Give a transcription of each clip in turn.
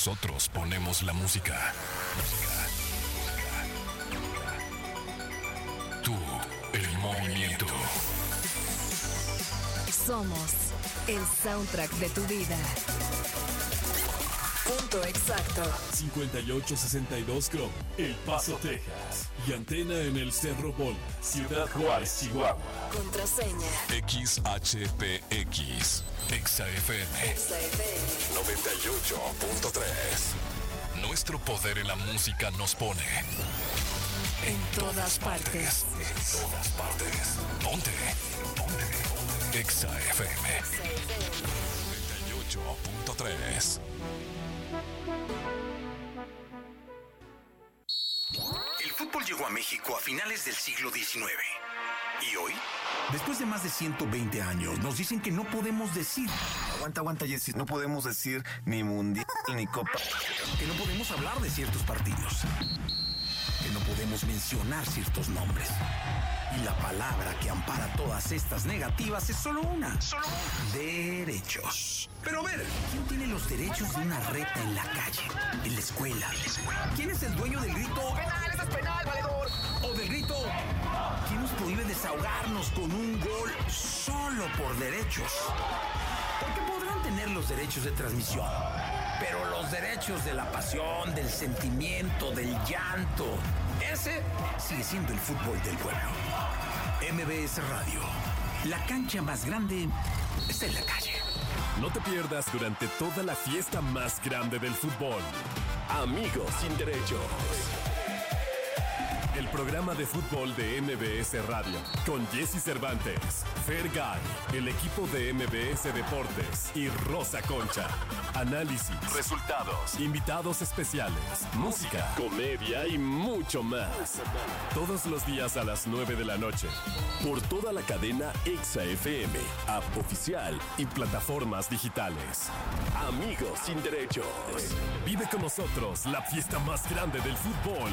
Nosotros ponemos la música. Tú, el movimiento. Somos el soundtrack de tu vida. Punto exacto. 5862 Chrome, El Paso, Texas. Y antena en el Cerro Bola, Ciudad Juárez, Chihuahua. Contraseña XHPX. XFM 98.3. Nuestro poder en la música nos pone en todas partes. En todas partes. Ponte. XFM 98.3. El fútbol llegó a México a finales del siglo XIX. ¿Y hoy? Después de más de 120 años, nos dicen que no podemos decir... Aguanta, Jessy. No podemos decir ni mundial ni copa. Que no podemos hablar de ciertos partidos. Que no podemos mencionar ciertos nombres. Y la palabra que ampara todas estas negativas es solo una. Derechos. Pero a ver, ¿quién tiene los derechos de una reta en la calle, en la escuela? ¿Quién es el dueño del grito? ¡Penal, eso es penal, valedor! O del grito, ¿quién nos prohíbe desahogarnos con un gol solo por derechos? Porque podrán tener los derechos de transmisión, pero los derechos de la pasión, del sentimiento, del llanto, ese sigue siendo el fútbol del pueblo. MBS Radio, la cancha más grande está en la calle. No te pierdas durante toda la fiesta más grande del fútbol. Amigos sin derechos. El programa de fútbol de MBS Radio, con Jesse Cervantes, Fergay, el equipo de MBS Deportes y Rosa Concha. Análisis, resultados, invitados especiales, música, comedia y mucho más. Todos los días a las 9 de la noche. Por toda la cadena Exa FM, app oficial y plataformas digitales. Amigos sin derechos. Vive con nosotros la fiesta más grande del fútbol.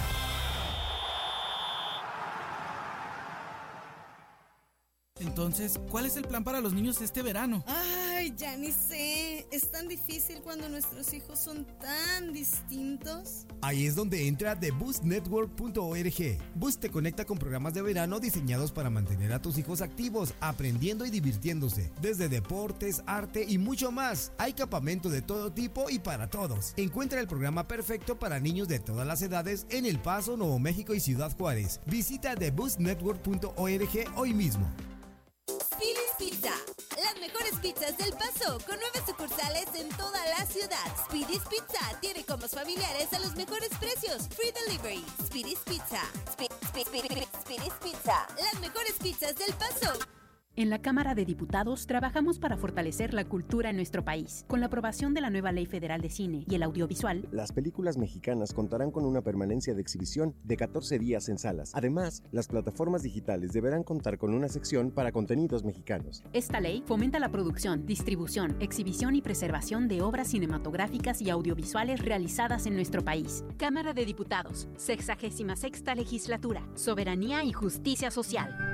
Entonces, ¿cuál es el plan para los niños este verano? Ay, ya ni sé. Es tan difícil cuando nuestros hijos son tan distintos. Ahí es donde entra TheBoostNetwork.org. Boost te conecta con programas de verano diseñados para mantener a tus hijos activos, aprendiendo y divirtiéndose. Desde deportes, arte y mucho más. Hay campamento de todo tipo y para todos. Encuentra el programa perfecto para niños de todas las edades en El Paso, Nuevo México y Ciudad Juárez. Visita TheBoostNetwork.org hoy mismo. Speedy's Pizza, las mejores pizzas del Paso, con 9 sucursales en toda la ciudad. Speedy's Pizza tiene combos familiares a los mejores precios. Free delivery. Speedy's Pizza. Speedy's Pizza, las mejores pizzas del Paso. En la Cámara de Diputados trabajamos para fortalecer la cultura en nuestro país. Con la aprobación de la nueva Ley Federal de Cine y el Audiovisual, las películas mexicanas contarán con una permanencia de exhibición de 14 días en salas. Además, las plataformas digitales deberán contar con una sección para contenidos mexicanos. Esta ley fomenta la producción, distribución, exhibición y preservación de obras cinematográficas y audiovisuales realizadas en nuestro país. Cámara de Diputados, 66ª Legislatura, Soberanía y Justicia Social.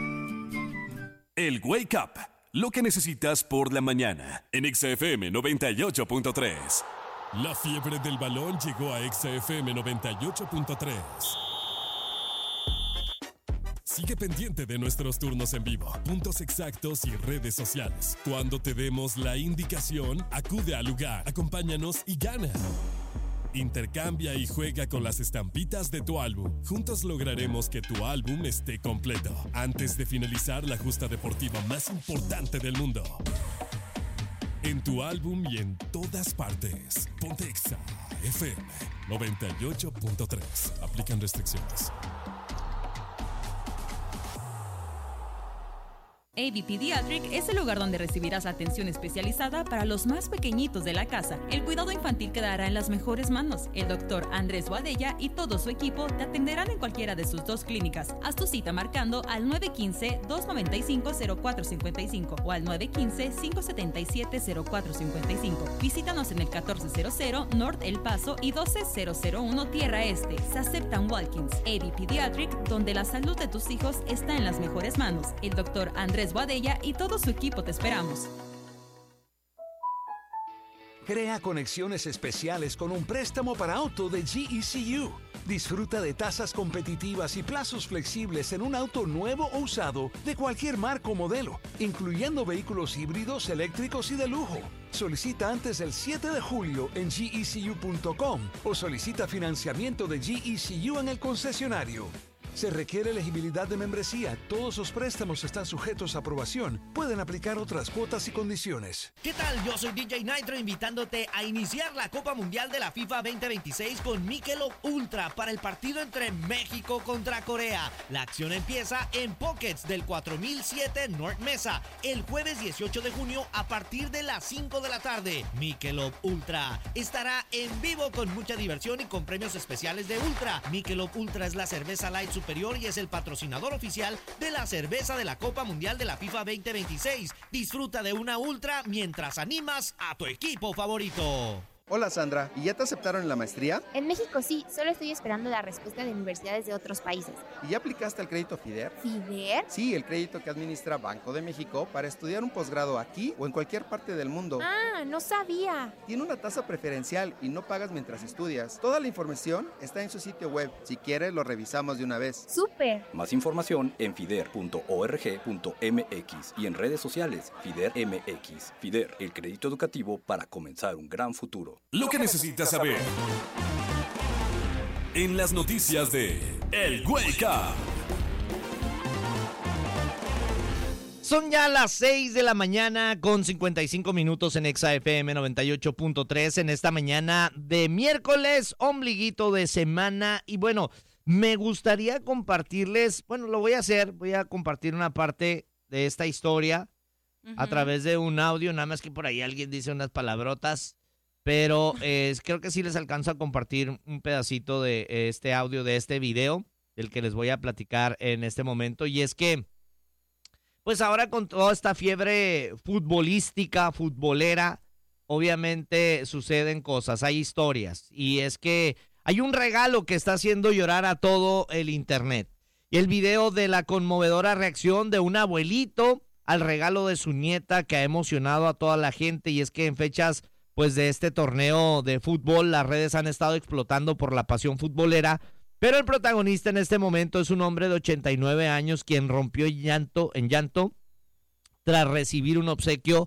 El Wake Up, lo que necesitas por la mañana, en XFM 98.3. La fiebre del balón llegó a XFM 98.3. Sigue pendiente de nuestros turnos en vivo, puntos exactos y redes sociales. Cuando te demos la indicación, acude al lugar, acompáñanos y gana. Intercambia y juega con las estampitas de tu álbum. Juntos lograremos que tu álbum esté completo antes de finalizar la justa deportiva más importante del mundo. En tu álbum y en todas partes. Ponte Exa FM 98.3. Aplican restricciones. AB Pediatric es el lugar donde recibirás atención especializada para los más pequeñitos de la casa. El cuidado infantil quedará en las mejores manos. El doctor Andrés Boadella y todo su equipo te atenderán en cualquiera de sus 2 clínicas. Haz tu cita marcando al 915-295-0455 o al 915-577-0455. Visítanos en el 1400 North El Paso y 12001 Tierra Este. Se aceptan walk-ins. AB Pediatric, donde la salud de tus hijos está en las mejores manos. El doctor Andrés Boadella y todo su equipo te esperamos. Crea conexiones especiales con un préstamo para auto de GECU. Disfruta de tasas competitivas y plazos flexibles en un auto nuevo o usado de cualquier marca o modelo, incluyendo vehículos híbridos, eléctricos y de lujo. Solicita antes del 7 de julio en gecu.com o solicita financiamiento de GECU en el concesionario. Se requiere elegibilidad de membresía. Todos los préstamos están sujetos a aprobación. Pueden aplicar otras cuotas y condiciones. ¿Qué tal? Yo soy DJ Nitro invitándote a iniciar la Copa Mundial de la FIFA 2026 con Michelob Ultra para el partido entre México contra Corea. La acción empieza en Pockets del 4007 North Mesa el jueves 18 de junio a partir de las 5 de la tarde. Michelob Ultra estará en vivo con mucha diversión y con premios especiales de Ultra. Michelob Ultra es la cerveza light superior y es el patrocinador oficial de la cerveza de la Copa Mundial de la FIFA 2026. Disfruta de una Ultra mientras animas a tu equipo favorito. Hola Sandra, ¿y ya te aceptaron en la maestría? En México sí, solo estoy esperando la respuesta de universidades de otros países. ¿Y ya aplicaste al crédito FIDER? ¿FIDER? Sí, el crédito que administra Banco de México para estudiar un posgrado aquí o en cualquier parte del mundo. Ah, no sabía. Tiene una tasa preferencial y no pagas mientras estudias. Toda la información está en su sitio web. Si quieres, lo revisamos de una vez. ¡Súper! Más información en fider.org.mx y en redes sociales FIDER MX. FIDER, el crédito educativo para comenzar un gran futuro. Lo que necesitas saber en las noticias de El Wake Up. Son ya las 6 de la mañana con 55 minutos en Exa FM 98.3 en esta mañana de miércoles, ombliguito de semana. Y bueno, me gustaría compartirles, bueno, lo voy a hacer, voy a compartir una parte de esta historia a través de un audio, nada más que por ahí alguien dice unas palabrotas. Pero creo que sí les alcanzo a compartir un pedacito de este audio, de este video, del que les voy a platicar en este momento. Y es que, pues ahora con toda esta fiebre futbolística, futbolera, obviamente suceden cosas, hay historias. Y es que hay un regalo que está haciendo llorar a todo el internet. Y el video de la conmovedora reacción de un abuelito al regalo de su nieta que ha emocionado a toda la gente. Y es que en fechas pues de este torneo de fútbol, las redes han estado explotando por la pasión futbolera, pero el protagonista en este momento es un hombre de 89 años quien rompió en llanto tras recibir un obsequio,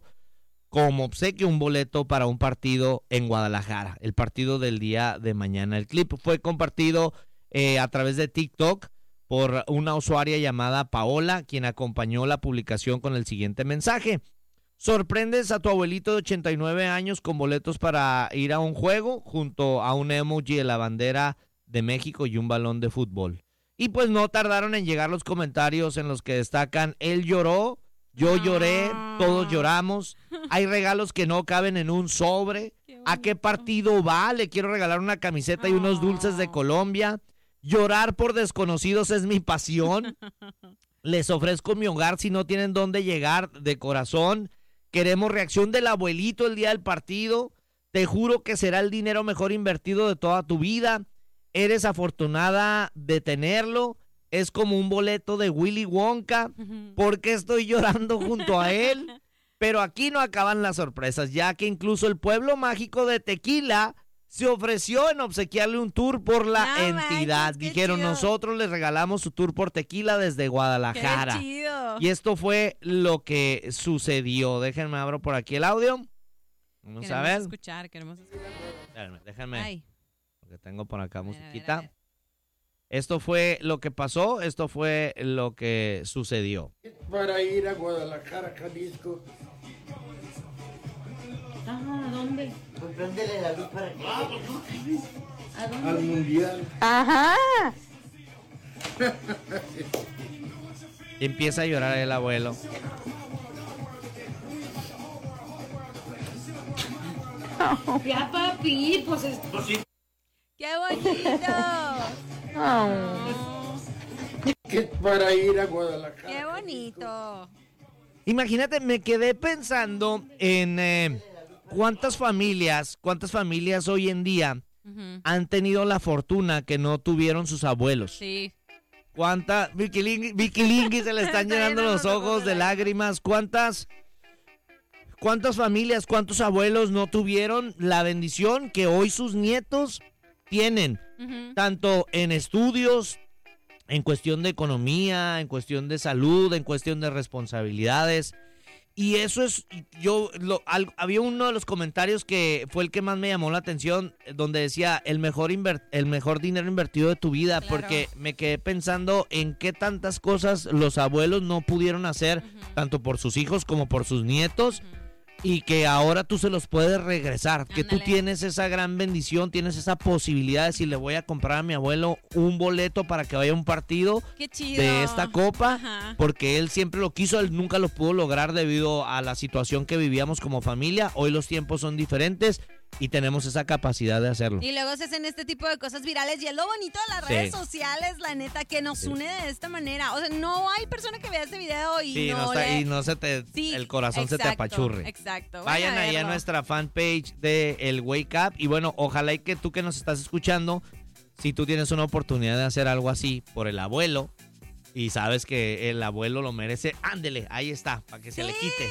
un boleto para un partido en Guadalajara, el partido del día de mañana. El clip fue compartido a través de TikTok por una usuaria llamada Paola, quien acompañó la publicación con el siguiente mensaje: sorprendes a tu abuelito de 89 años con boletos para ir a un juego junto a un emoji de la bandera de México y un balón de fútbol. Y pues no tardaron en llegar los comentarios en los que destacan: él lloró, yo lloré, todos lloramos, hay regalos que no caben en un sobre, ¿a qué partido va? Le quiero regalar una camiseta y unos dulces de Colombia, llorar por desconocidos es mi pasión, les ofrezco mi hogar si no tienen dónde llegar, de corazón. Queremos reacción del abuelito el día del partido. Te juro que será el dinero mejor invertido de toda tu vida. Eres afortunada de tenerlo. Es como un boleto de Willy Wonka. ¿Por qué estoy llorando junto a él? Pero aquí no acaban las sorpresas, ya que incluso el pueblo mágico de Tequila se ofreció en obsequiarle un tour por la entidad. Manches, dijeron, chido. Nosotros les regalamos su tour por Tequila desde Guadalajara. ¡Qué chido! Y esto fue lo que sucedió. Déjenme abro por aquí el audio. Vamos a ver. Queremos escuchar. Espérenme, déjenme. Porque tengo por acá musiquita. A ver. Esto fue lo que pasó, esto fue lo que sucedió. Para ir a Guadalajara, Jalisco. ¿A dónde? Pues préndele la luz para que... ¿A dónde? Al mundial. Ajá. Empieza a llorar el abuelo. Ya, papi, pues sí. ¡Qué bonito! Que para ir a Guadalajara. ¡Qué bonito! Imagínate, me quedé pensando en cuántas familias hoy en día han tenido la fortuna que no tuvieron sus abuelos. Sí. ¿Cuántas? Vicky Lingui se le están llenando los ojos de lágrimas. ¿Cuántas ¿cuántas familias, cuántos abuelos no tuvieron la bendición que hoy sus nietos tienen? Tanto en estudios, en cuestión de economía, en cuestión de salud, en cuestión de responsabilidades. Y eso es, había uno de los comentarios que fue el que más me llamó la atención, donde decía el mejor dinero invertido de tu vida, claro. Porque me quedé pensando en qué tantas cosas los abuelos no pudieron hacer, tanto por sus hijos como por sus nietos, y que ahora tú se los puedes regresar. Ándale. Que tú tienes esa gran bendición, tienes esa posibilidad de si le voy a comprar a mi abuelo un boleto para que vaya a un partido de esta copa. Ajá. Porque él siempre lo quiso, él nunca lo pudo lograr debido a la situación que vivíamos como familia. Hoy los tiempos son diferentes y tenemos esa capacidad de hacerlo. Y luego se hacen este tipo de cosas virales y es lo bonito de las redes sociales, la neta, que nos une de esta manera. O sea, no hay persona que vea este video y el corazón se te apachurre. Exacto. Vayan ahí a nuestra fanpage de El Wake Up y bueno, ojalá y que tú que nos estás escuchando, si tú tienes una oportunidad de hacer algo así por el abuelo y sabes que el abuelo lo merece, ándele, ahí está, para que se le quite.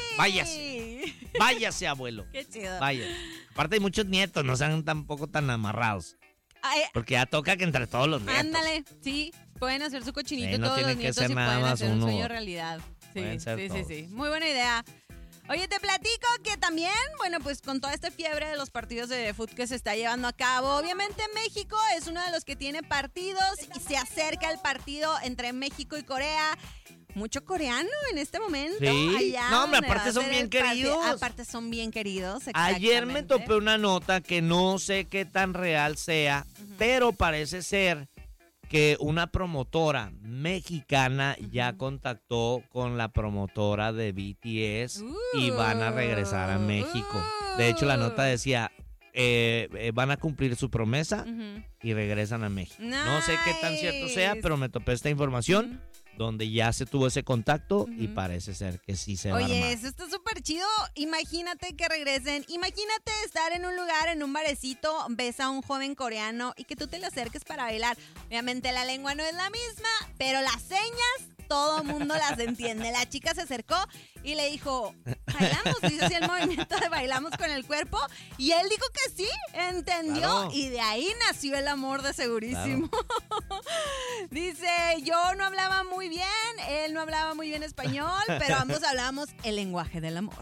Váyase, abuelo. Qué chido. Vaya. Aparte hay muchos nietos, no sean tampoco tan amarrados. Porque ya toca que entre todos los nietos. Ándale, sí, pueden hacer su cochinito no todos los nietos y pueden hacer uno. un sueño realidad. Sí. Muy buena idea. Oye, te platico que también, bueno, pues con toda esta fiebre de los partidos de fútbol que se está llevando a cabo, obviamente México es uno de los que tiene partidos y se acerca el partido entre México y Corea. Mucho coreano en este momento. Sí. Allá no, hombre, aparte son bien queridos. Aparte son bien queridos, Ayer me topé una nota que no sé qué tan real sea, pero parece ser que una promotora mexicana ya contactó con la promotora de BTS y van a regresar a México. De hecho, la nota decía, van a cumplir su promesa y regresan a México. Nice. No sé qué tan cierto sea, pero me topé esta información donde ya se tuvo ese contacto y parece ser que sí se va a armar. Oye, eso está súper chido. Imagínate que regresen. Imagínate estar en un lugar, en un barecito, ves a un joven coreano y que tú te le acerques para bailar. Obviamente la lengua no es la misma, pero las señas todo mundo las entiende. La chica se acercó y le dijo, bailamos, dice así el movimiento de bailamos con el cuerpo, y él dijo que sí, entendió, claro. Y de ahí nació el amor de segurísimo. Claro. Dice, yo no hablaba muy bien, él no hablaba muy bien español, pero ambos hablábamos el lenguaje del amor.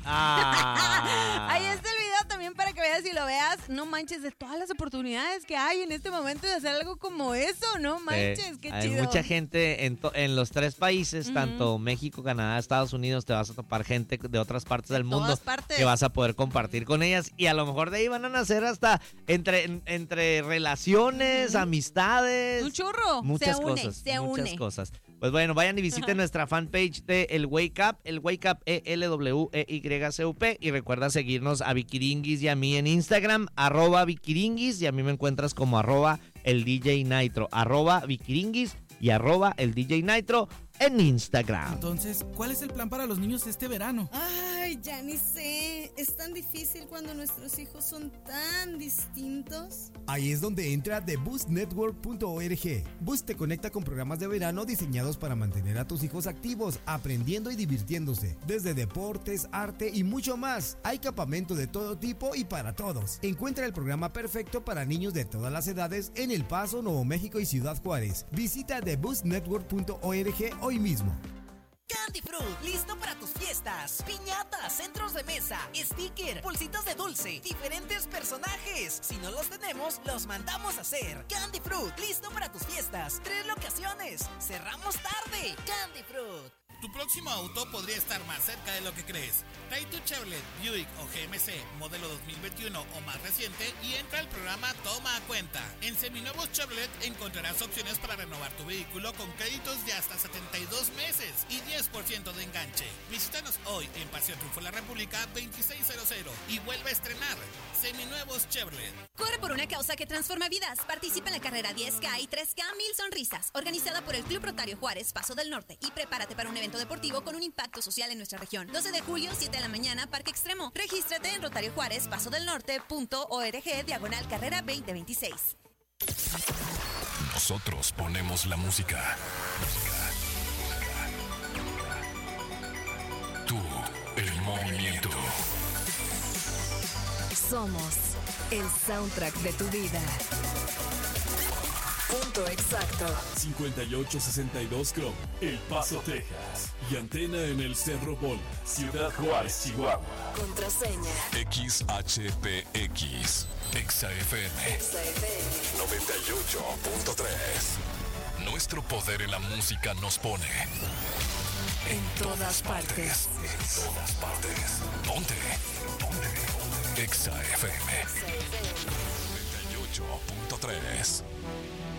Ahí está el video también para que veas y lo veas. No manches, de todas las oportunidades que hay en este momento de hacer algo como eso, no manches, qué hay chido. Hay mucha gente en los tres países, tanto México, Canadá, Estados Unidos, te vas a topar gente de otras partes del mundo que vas a poder compartir con ellas y a lo mejor de ahí van a nacer hasta entre relaciones, amistades. Un churro. Muchas cosas. Pues bueno, vayan y visiten nuestra fanpage de El Wake Up, El Wake Up ELWEYCUP, y recuerda seguirnos a Vikiringis y a mí en Instagram, @Vikiringis, y a mí me encuentras como @el DJ Nitro, @Vikiringis y @el DJ Nitro en Instagram. Entonces, ¿cuál es el plan para los niños este verano? Ay, ya ni sé. Es tan difícil cuando nuestros hijos son tan distintos. Ahí es donde entra TheBoostNetwork.org. Boost te conecta con programas de verano diseñados para mantener a tus hijos activos, aprendiendo y divirtiéndose. Desde deportes, arte y mucho más. Hay campamento de todo tipo y para todos. Encuentra el programa perfecto para niños de todas las edades en El Paso, Nuevo México y Ciudad Juárez. Visita TheBoostNetwork.org hoy mismo. Candy Fruit, listo para tus fiestas. Piñatas, centros de mesa, sticker, bolsitas de dulce, diferentes personajes. Si no los tenemos, los mandamos a hacer. Candy Fruit, listo para tus fiestas. 3 locaciones. Cerramos tarde. Candy Fruit. Tu próximo auto podría estar más cerca de lo que crees. Trae tu Chevrolet, Buick o GMC, modelo 2021 o más reciente, y entra al programa Toma a Cuenta. En Seminuevos Chevrolet encontrarás opciones para renovar tu vehículo con créditos de hasta 72 meses y 10% de enganche. Visítanos hoy en Paseo Triunfo de la República 2600 y vuelve a estrenar Seminuevos Chevrolet. Corre por una causa que transforma vidas. Participa en la carrera 10K y 3K 1000 sonrisas, organizada por el Club Rotario Juárez Paso del Norte, y prepárate para un evento deportivo con un impacto social en nuestra región. 12 de julio, 7 de la mañana, Parque Extremo. Regístrate en Rotario Juárez Paso del Norte.org, /carrera 2026. Nosotros ponemos la música. Tú, el movimiento. Somos el soundtrack de tu vida. Punto exacto. 5862 Chrome, El Paso, Texas. Y antena en el Cerro Bola, Ciudad Juárez, Chihuahua. Contraseña. XHPX. XFM. 98.3. Nuestro poder en la música nos pone En todas partes. En todas partes. Ponte. XFM 98.3.